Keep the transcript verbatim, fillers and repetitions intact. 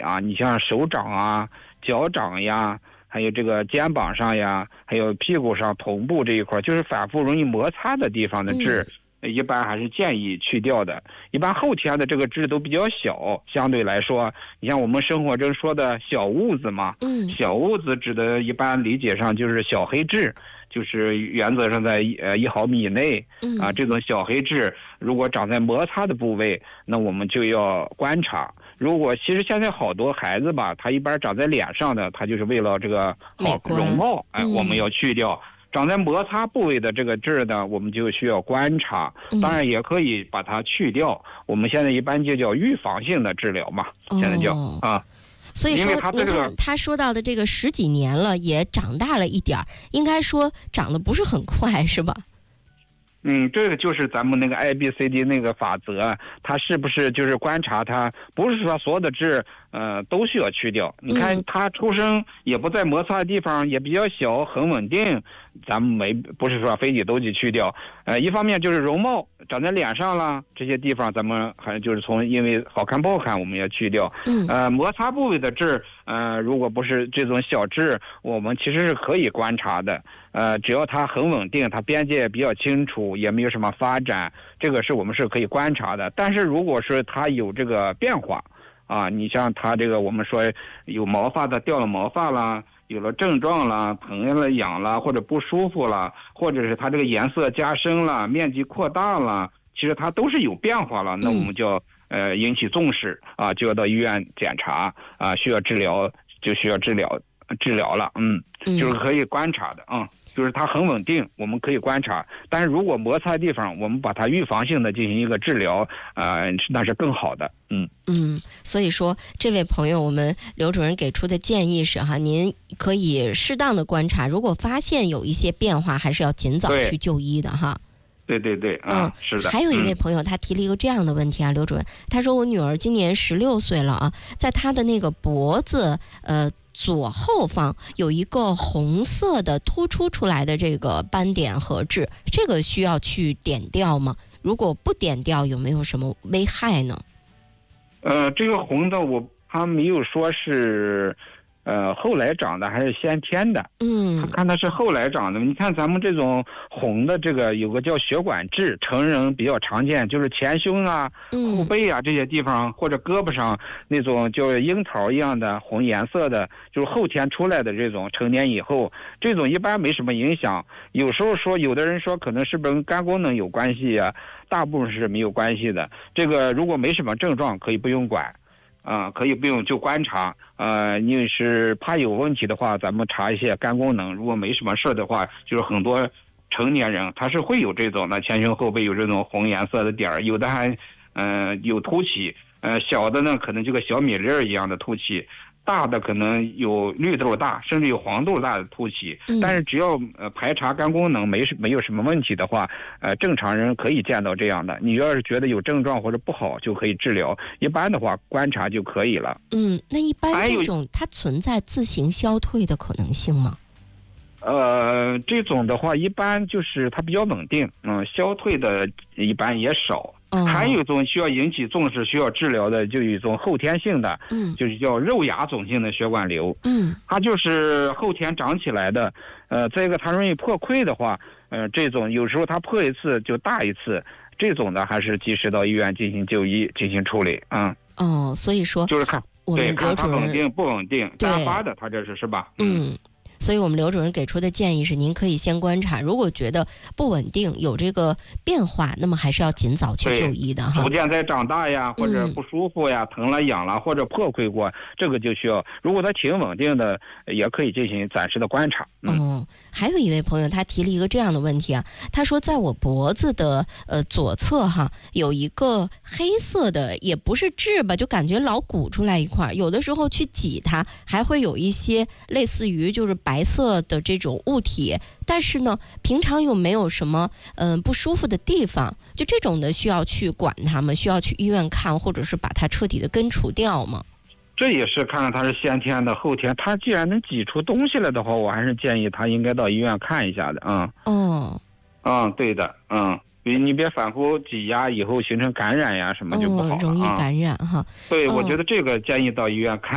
啊，你像手掌啊、脚掌呀，还有这个肩膀上呀，还有屁股上、臀部这一块，就是反复容易摩擦的地方的痣。嗯一般还是建议去掉的。一般后天的这个痣都比较小，相对来说，你像我们生活中说的小痦子嘛，嗯，小痦子指的一般理解上就是小黑痣，就是原则上在呃一毫米以内，啊，这种小黑痣如果长在摩擦的部位，那我们就要观察。如果其实现在好多孩子吧，他一般长在脸上的，他就是为了这个好容貌，哎，我们要去掉。长在摩擦部位的这个痣呢，我们就需要观察，当然也可以把它去掉。嗯、我们现在一般就叫预防性的治疗嘛，哦、现在叫啊。 所以说，您看他说到的这个十几年了，也长大了一点儿，应该说长得不是很快，是吧？ 嗯，这个就是咱们那个 A B C D 那个法则，它是不是就是观察它，不是说所有的痣呃都需要去掉。你看它出生也不在摩擦的地方，也比较小，很稳定，咱们没不是说非得都去去掉。呃，一方面就是容貌长在脸上了，这些地方咱们还就是从因为好看不好看我们要去掉。嗯，呃，摩擦部位的痣，呃，如果不是这种小痣，我们其实是可以观察的。呃，只要它很稳定，它边界也比较清楚，也没有什么发展，这个是我们是可以观察的。但是如果是它有这个变化，啊，你像它这个我们说有毛发的掉了毛发啦，有了症状了，疼了、痒了，或者不舒服了，或者是它这个颜色加深了、面积扩大了，其实它都是有变化了，那我们就呃引起重视啊，就要到医院检查啊，需要治疗就需要治疗治疗了，嗯，就是可以观察的啊。嗯就是它很稳定，我们可以观察。但是如果摩擦的地方，我们把它预防性的进行一个治疗，呃，那是更好的。嗯嗯，所以说这位朋友，我们刘主任给出的建议是哈，您可以适当的观察，如果发现有一些变化，还是要尽早去就医的哈。 对对对，啊、嗯，是的。 还有一位朋友，他提了一个这样的问题啊，刘主任，他说我女儿今年十六岁了啊，在她的那个脖子呃左后方有一个红色的突出出来的这个斑点和痣，这个需要去点掉吗？如果不点掉，有没有什么危害呢？ 呃，这个红的我还没有说是。呃，后来长的还是先天的？嗯，他看它是后来长的。你看咱们这种红的，这个有个叫血管痣，成人比较常见，就是前胸啊、后背啊这些地方，或者胳膊上那种叫樱桃一样的红颜色的，就是后天出来的这种，成年以后这种一般没什么影响。有时候说，有的人说可能是不是跟肝功能有关系啊？大部分是没有关系的。这个如果没什么症状，可以不用管。啊、呃，可以不用就观察。呃，你是怕有问题的话，咱们查一些肝功能。如果没什么事的话，就是很多成年人他是会有这种的前胸后背有这种红颜色的点儿，有的还嗯、呃、有凸起，呃小的呢可能就个小米粒儿一样的凸起。大的可能有绿豆大，甚至有黄豆大的凸起，但是只要呃排查肝功能没没有什么问题的话，呃正常人可以见到这样的。你要是觉得有症状或者不好，就可以治疗；一般的话，观察就可以了。 嗯，那一般这种它存在自行消退的可能性吗？ 呃，这种的话，一般就是它比较稳定，嗯，消退的一般也少。哦、还有一种需要引起重视、需要治疗的，就有一种后天性的，嗯，就是叫肉芽肿性的血管瘤，嗯，它就是后天长起来的，呃，再一个它容易破溃的话，呃，这种有时候它破一次就大一次，这种的还是及时到医院进行就医、进行处理，嗯。 哦，所以说就是看，对，看它稳定不稳定，单发的，它这是是吧？ 嗯。所以我们刘主任给出的建议是，您可以先观察，如果觉得不稳定，有这个变化，那么还是要尽早去就医的哈。 逐渐在长大呀，或者不舒服呀、嗯、疼了、痒了，或者破溃过，这个就需要。如果它挺稳定的，也可以进行暂时的观察。 嗯，哦、还有一位朋友他提了一个这样的问题啊，他说在我脖子的呃左侧哈有一个黑色的，也不是痣吧，就感觉老鼓出来一块，有的时候去挤它，还会有一些类似于就是白色的这种物体，但是呢，平常又没有什么嗯、呃、不舒服的地方，就这种的需要去管它们，需要去医院看，或者是把它彻底的根除掉吗？ 这也是看看它是先天的后天，它既然能挤出东西来的话，我还是建议他应该到医院看一下的啊。 哦， 嗯，对的，嗯。你别反复挤压，以后形成感染呀什么就不好了、 哦、容易感染哈。 对，我觉得这个建议到医院看。